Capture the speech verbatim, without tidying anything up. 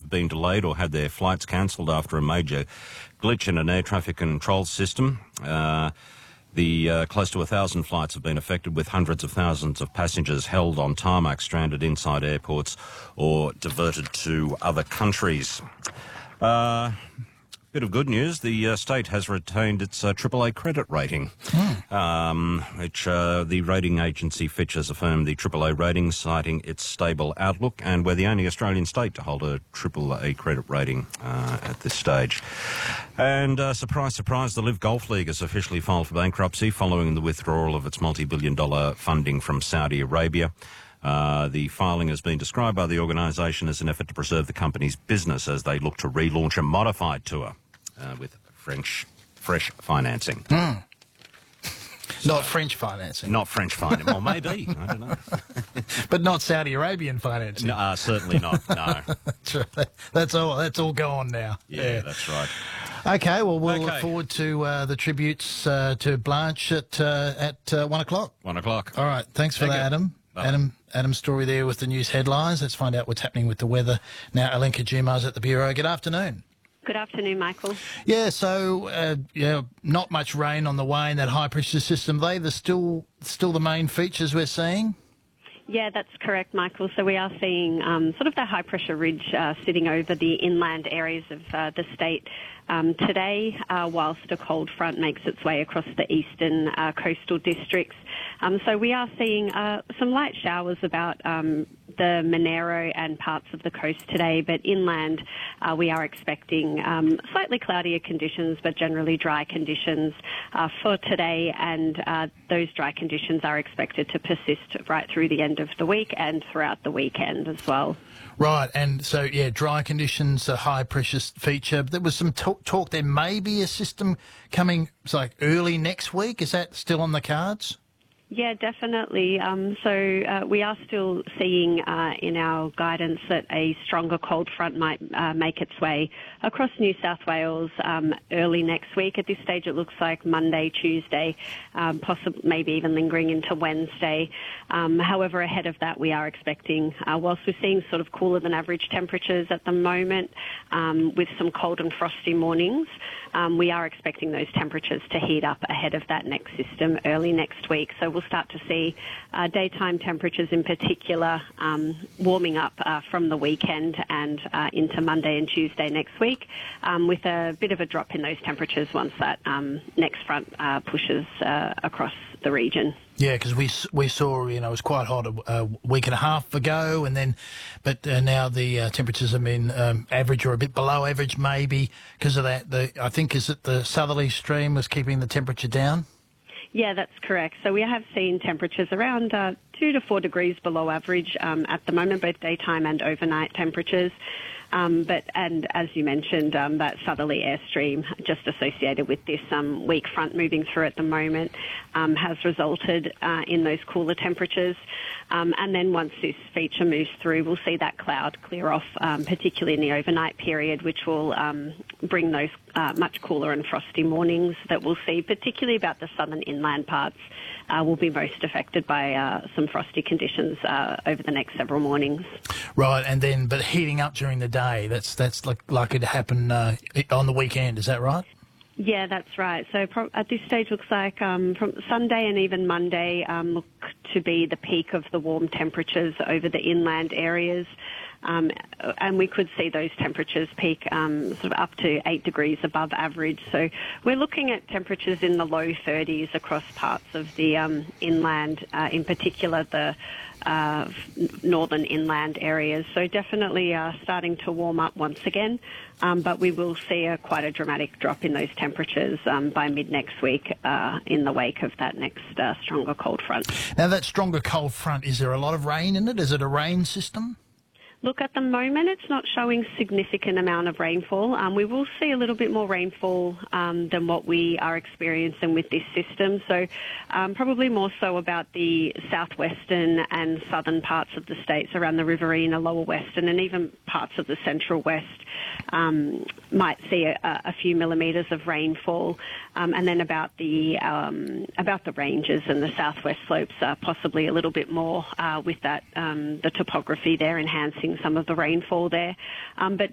been delayed or had their flights cancelled after a major glitch in an air traffic control system. Uh, the uh, close to a thousand flights have been affected, with hundreds of thousands of passengers held on tarmac, stranded inside airports or diverted to other countries. Uh, bit of good news, the uh, state has retained its uh, triple A credit rating, mm. um, which uh, the rating agency Fitch has affirmed the triple A rating, citing its stable outlook, and we're the only Australian state to hold a triple A credit rating uh, at this stage. And uh, surprise, surprise, the Live Golf League has officially filed for bankruptcy following the withdrawal of its multi-billion dollar funding from Saudi Arabia. Uh, the filing has been described by the organisation as an effort to preserve the company's business as they look to relaunch a modified tour uh, with French fresh financing. Mm. So, not French financing. Not French financing. Well, maybe. I don't know. But not Saudi Arabian financing. No, uh, certainly not. No. That's right. That's all. That's all gone now. Yeah, yeah. That's right. Okay. Well, we'll okay. look forward to uh, the tributes uh, to Blanche at uh, at uh, one o'clock. One o'clock. All right. Thanks for Thank that, you. Adam. Bye. Adam. Adam's story there with the news headlines. Let's find out what's happening with the weather now. Alenka Jumars at the Bureau. Good afternoon. Good afternoon, Michael. Yeah, so uh, yeah, not much rain on the way in that high pressure system. They the still still the main features we're seeing. Yeah, that's correct, Michael. So we are seeing um, sort of the high pressure ridge uh, sitting over the inland areas of uh, the state um, today, uh, whilst a cold front makes its way across the eastern uh, coastal districts. Um, so we are seeing uh, some light showers about um, the Monero and parts of the coast today, but inland uh, we are expecting um, slightly cloudier conditions, but generally dry conditions uh, for today, and uh, those dry conditions are expected to persist right through the end of the week and throughout the weekend as well. Right, and so, yeah, dry conditions, a high pressure feature. There was some talk, talk there may be a system coming it's like early next week. Is that still on the cards? Yeah, definitely. Um, so uh, we are still seeing uh, in our guidance that a stronger cold front might uh, make its way across New South Wales um, early next week. At this stage, it looks like Monday, Tuesday, um, possibly maybe even lingering into Wednesday. Um, however, ahead of that, we are expecting, uh, whilst we're seeing sort of cooler than average temperatures at the moment, um, with some cold and frosty mornings, um, we are expecting those temperatures to heat up ahead of that next system early next week. So we'll start to see uh, daytime temperatures in particular um, warming up uh, from the weekend and uh, into Monday and Tuesday next week, um, with a bit of a drop in those temperatures once that um, next front uh, pushes uh, across the region. Yeah, because we we saw, you know, it was quite hot a, a week and a half ago, and then, but uh, now the uh, temperatures have been um, average or a bit below average, maybe because of that. The I think is it the southerly stream was keeping the temperature down. Yeah, that's correct. So we have seen temperatures around uh, two to four degrees below average um, at the moment, both daytime and overnight temperatures. Um, but, and as you mentioned, um, that southerly airstream just associated with this um, weak front moving through at the moment um, has resulted uh, in those cooler temperatures. Um, and then once this feature moves through, we'll see that cloud clear off, um, particularly in the overnight period, which will um, bring those uh, much cooler and frosty mornings that we'll see, particularly about the southern inland parts, uh, will be most affected by uh, some frosty conditions uh, over the next several mornings. Right, and then, but heating up during the day, that's that's like likely to happen uh, on the weekend, is that right? Yeah, that's right. So pro- at this stage, looks like um, from Sunday and even Monday um, look to be the peak of the warm temperatures over the inland areas. Um, and we could see those temperatures peak um, sort of up to eight degrees above average. So we're looking at temperatures in the low thirties across parts of the um, inland, uh, in particular the uh, northern inland areas. So definitely uh, starting to warm up once again, um, but we will see a, quite a dramatic drop in those temperatures um, by mid next week uh, in the wake of that next uh, stronger cold front. Now, that stronger cold front, is there a lot of rain in it? Is it a rain system? Look, at the moment, it's not showing significant amount of rainfall. Um, we will see a little bit more rainfall um, than what we are experiencing with this system. So um, probably more so about the southwestern and southern parts of the states around the Riverina, lower western, and even parts of the central west um, might see a, a few millimetres of rainfall. Um, and then about the um, about the ranges and the southwest slopes, uh, possibly a little bit more uh, with that um, the topography there enhancing some of the rainfall there. Um, but